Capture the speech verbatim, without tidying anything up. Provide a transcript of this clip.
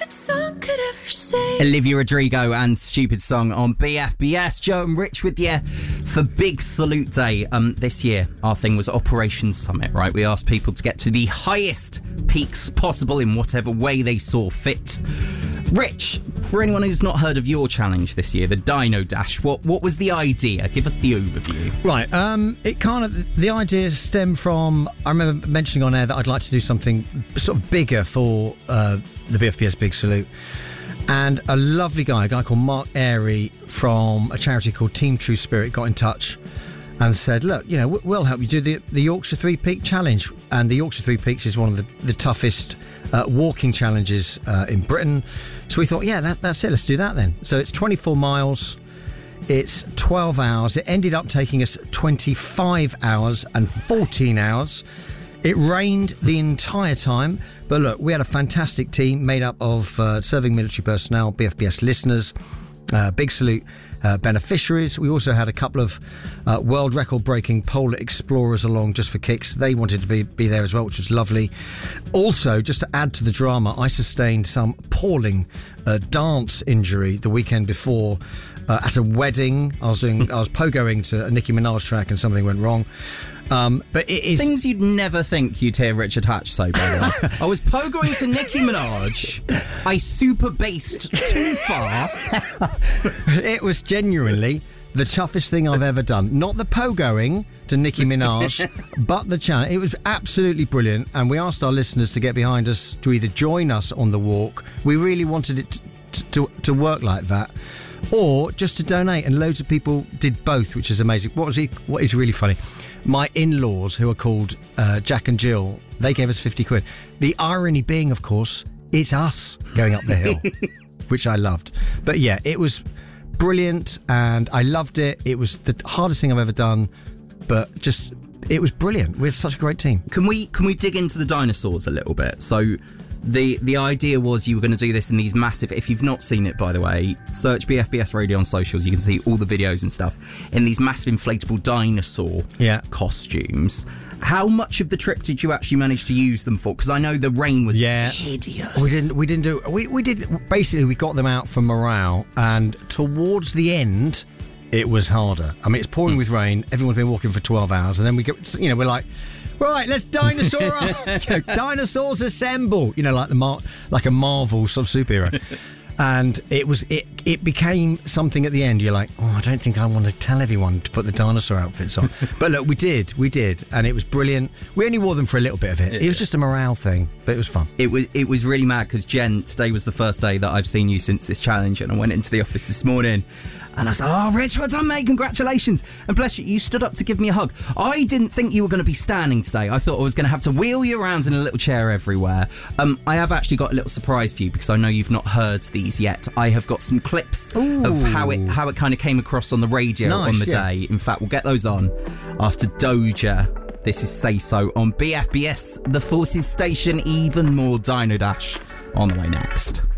that song could ever say. Olivia Rodrigo and Stupid Song on B F B S. Joe and Rich with you for Big Salute Day. Um, this year, our thing was Operation Summit, right? We asked people to get to the highest peaks possible in whatever way they saw fit. Rich, for anyone who's not heard of your challenge this year, the Dino Dash, what what was the idea? Give us the overview. Right, um, it kind of, the idea stemmed from, I remember mentioning on air that I'd like to do something sort of bigger for uh, the B F B S Big Salute. And a lovely guy, a guy called Mark Airy from a charity called Team True Spirit got in touch and said, look, you know, we'll help you do the, the Yorkshire Three Peak Challenge. And the Yorkshire Three Peaks is one of the, the toughest uh, walking challenges uh, in Britain. So we thought, yeah, that, that's it. Let's do that then. So it's twenty-four miles. It's twelve hours. It ended up taking us twenty-five hours and fourteen hours. It rained the entire time. But look, we had a fantastic team made up of uh, serving military personnel, B F B S listeners, uh, Big Salute uh, beneficiaries. We also had a couple of uh, world record breaking polar explorers along just for kicks. They wanted to be, be there as well, which was lovely. Also, just to add to the drama, I sustained some appalling uh, dance injury the weekend before uh, at a wedding. I was doing, I was pogoing to a Nicki Minaj track and something went wrong. Um, but it is things you'd never think you'd hear Richard Hatch say, by the way. I was pogoing to Nicki Minaj. I super bassed too far. It was genuinely the toughest thing I've ever done. Not the pogoing to Nicki Minaj, but the challenge. It was absolutely brilliant. And we asked our listeners to get behind us to either join us on the walk. We really wanted it to, to, to work like that. Or just to donate. And loads of people did both, which is amazing. What was he? What is really funny? My in-laws, who are called uh, Jack and Jill, they gave us fifty quid. The irony being, of course, it's us going up the hill, which I loved. But yeah, it was brilliant and I loved it. It was the hardest thing I've ever done, but just, it was brilliant. We had such a great team. Can we can we dig into the dinosaurs a little bit? So the the idea was you were going to do this in these massive, if you've not seen it, by the way, search B F B S Radio on socials. You can see all the videos and stuff in these massive inflatable dinosaur yeah. costumes. How much of the trip did you actually manage to use them for? Because I know the rain was yeah. hideous. We didn't. We didn't do. We we did. Basically, we got them out for morale, and towards the end, it was harder. I mean, it's pouring mm. with rain. Everyone's been walking for twelve hours, and then we get. You know, we're like, right, let's dinosaur up. You know, dinosaurs assemble. You know, like the Mar- like a Marvel sort of superhero. And it was it it became something at the end. You're like, oh, I don't think I want to tell everyone to put the dinosaur outfits on. But look, we did, we did, and it was brilliant. We only wore them for a little bit of it. It was just a morale thing, but it was fun. It was it was really mad because Jen, today was the first day that I've seen you since this challenge, and I went into the office this morning. And I said, oh, Rich, well done, mate, congratulations. And bless you, you stood up to give me a hug. I didn't think you were going to be standing today. I thought I was going to have to wheel you around in a little chair everywhere. Um, I have actually got a little surprise for you because I know you've not heard these yet. I have got some clips Ooh. of how it how it kind of came across on the radio nice, on the yeah. day. In fact, we'll get those on after Doja. This is Say So on B F B S, the Forces Station. Even more Dino Dash on the way next.